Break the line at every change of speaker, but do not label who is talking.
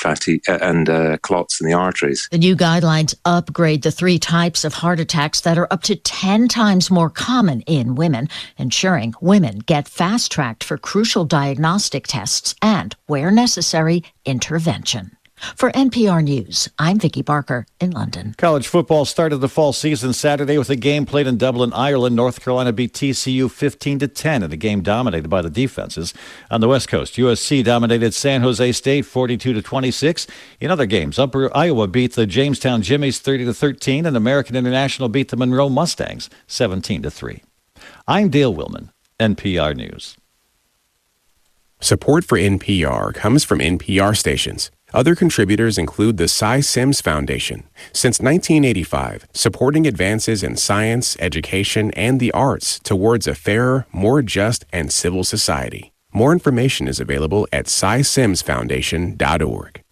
clots in the arteries.
The new guidelines upgrade the 3 types of heart attacks that are up to 10 times more common in women, ensuring women get fast-tracked for crucial diagnostic tests and, where necessary, intervention. For NPR News, I'm Vicki Barker in London.
College football started the fall season Saturday with a game played in Dublin, Ireland. North Carolina beat TCU 15-10 in a game dominated by the defenses. On the West Coast, USC dominated San Jose State 42-26. In other games, Upper Iowa beat the Jamestown Jimmies 30-13, and American International beat the Monroe Mustangs 17-3. I'm Dale Willman, NPR News.
Support for NPR comes from NPR stations. Other contributors include the Cy Sims Foundation. Since 1985, supporting advances in science, education, and the arts towards a fairer, more just, and civil society. More information is available at cysimsfoundation.org.